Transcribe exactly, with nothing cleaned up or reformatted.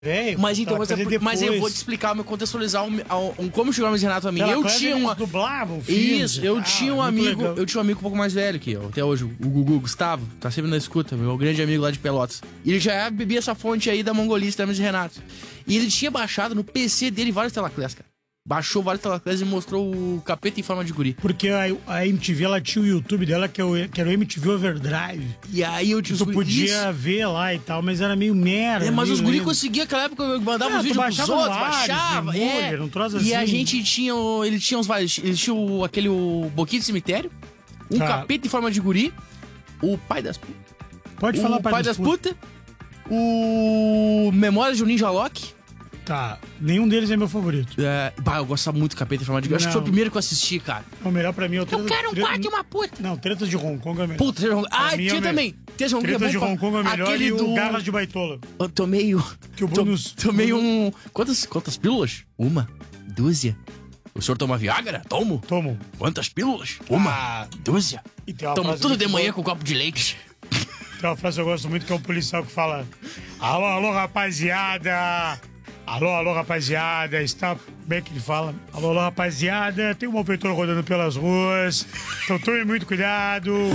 velho. Mas então, mas, é por- mas eu vou te depois. explicar, me contextualizar um, um, como chegou o Hermes e Renato a mim. Pela Eu Clara, tinha eles uma. dublavam filmes Isso, e eu tal, tinha um muito amigo, legal. eu tinha um amigo um pouco mais velho que eu, até hoje, o Gugu Gustavo, tá sempre na escuta, meu grande amigo lá de Pelotas. E ele já bebia essa fonte aí da mongolista Hermes e Renato. E ele tinha baixado no P C dele vários telaclés, cara. Baixou vários telaclés e mostrou o capeta em forma de guri. Porque a, a M T V, ela tinha o YouTube dela, que, é o, que era o M T V Overdrive. E aí eu tinha Tu os podia Isso. ver lá e tal, mas era meio merda. É, mas meio os guri lento. conseguiam, naquela época eu mandava Ah, os tu vídeos pros baixava no outros, Ares, baixava. no É. Emule, um troço E a assim. gente tinha, o- ele tinha uns vários, ele tinha o, aquele o Boquinha de Cemitério, um Tá. capeta em forma de guri, o Pai das Putas. Pode o falar, Pai, das Putas. Putas, o Memórias de um Ninja Loki. Tá, nenhum deles é meu favorito. É, bah, eu gostava muito do capeta em forma de guri. Acho que Não. foi o primeiro que eu assisti, cara. O melhor pra mim é o Treta... Eu quero um Treta- quarto e uma puta. Não, Tretas de Hong Kong é o melhor. Puta, Tretas de Hong Kong. Ah, Pra mim é tinha o também. Tretas de Hong Kong é Tretas de bom pra- Hong Kong é o melhor Aquele e o do... Garras de Baitola. Eu tomei o... Que o to- Bruno... Tomei um... Quantas, quantas pílulas? Uma. Dúzia. O senhor toma Viagra? Tomo. Tomo. Quantas pílulas? Uma. Ah, Dúzia. e tem uma Tomo frase tudo muito de manhã boa. com um copo de leite. Tem uma frase que eu gosto muito, que é um policial que fala: alô, alô, rapaziada! Alô, alô, rapaziada! Está... Como é que ele fala? Alô, alô, rapaziada! Tem um malfeitor rodando pelas ruas. Então tome muito cuidado.